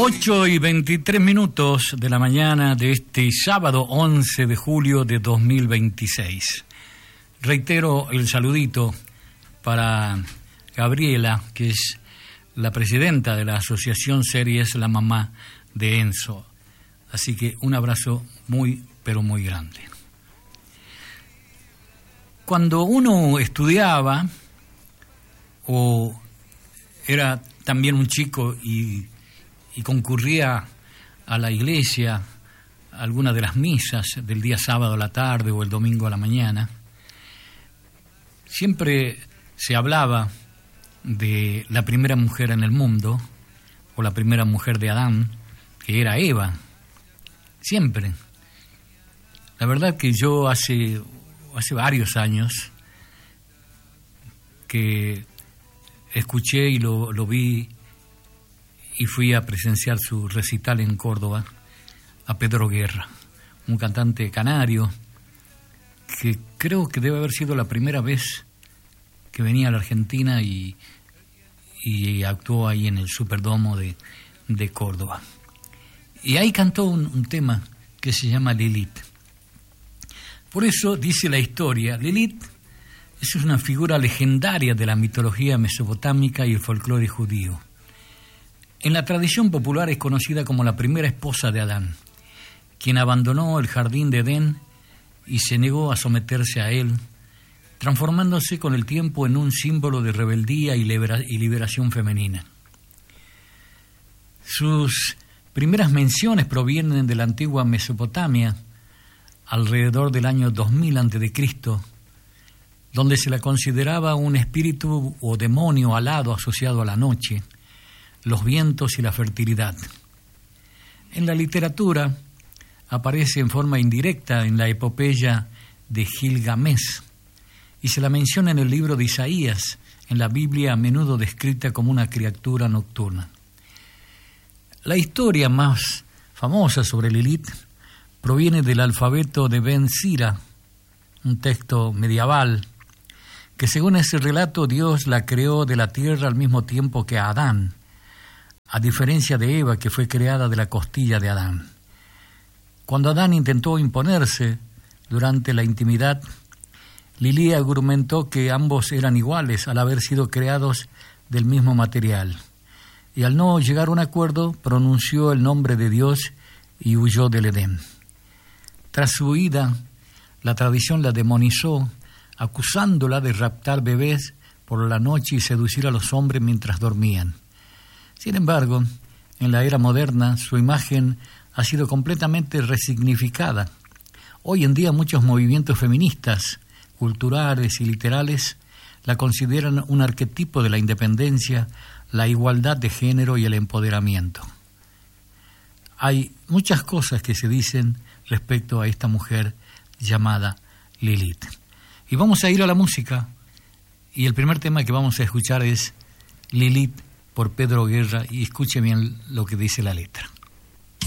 8:23 de la mañana de este sábado 11 de julio de 2026. Reitero el saludito para Gabriela, que es la presidenta de la Asociación Series La Mamá de Enzo. Así que un abrazo muy, pero muy grande. Cuando uno estudiaba, o era también un chico y concurría a la iglesia, a alguna de las misas del día sábado a la tarde o el domingo a la mañana, siempre se hablaba de la primera mujer en el mundo, o la primera mujer de Adán, que era Eva. Siempre. La verdad que yo hace varios años que escuché y lo vi y fui a presenciar su recital en Córdoba a Pedro Guerra, un cantante canario que creo que debe haber sido la primera vez que venía a la Argentina y actuó ahí en el Superdomo de Córdoba. Y ahí cantó un tema que se llama Lilith. Por eso dice la historia, Lilith es una figura legendaria de la mitología mesopotámica y el folclore judío. En la tradición popular es conocida como la primera esposa de Adán, quien abandonó el jardín de Edén y se negó a someterse a él, transformándose con el tiempo en un símbolo de rebeldía y liberación femenina. Sus primeras menciones provienen de la antigua Mesopotamia, alrededor del año 2000 a.C., donde se la consideraba un espíritu o demonio alado asociado a la noche, los vientos y la fertilidad. En la literatura aparece en forma indirecta en la epopeya de Gilgamesh y se la menciona en el libro de Isaías, en la Biblia a menudo descrita como una criatura nocturna. La historia más famosa sobre Lilith proviene del alfabeto de Ben Sira, un texto medieval, que según ese relato Dios la creó de la tierra al mismo tiempo que a Adán, a diferencia de Eva, que fue creada de la costilla de Adán. Cuando Adán intentó imponerse durante la intimidad, Lilith argumentó que ambos eran iguales al haber sido creados del mismo material, y al no llegar a un acuerdo pronunció el nombre de Dios y huyó del Edén. Tras su huida, la tradición la demonizó, acusándola de raptar bebés por la noche y seducir a los hombres mientras dormían. Sin embargo, en la era moderna, su imagen ha sido completamente resignificada. Hoy en día muchos movimientos feministas, culturales y literales la consideran un arquetipo de la independencia, la igualdad de género y el empoderamiento. Hay muchas cosas que se dicen respecto a esta mujer llamada Lilith. Y vamos a ir a la música, y el primer tema que vamos a escuchar es Lilith por Pedro Guerra, y escuche bien lo que dice la letra.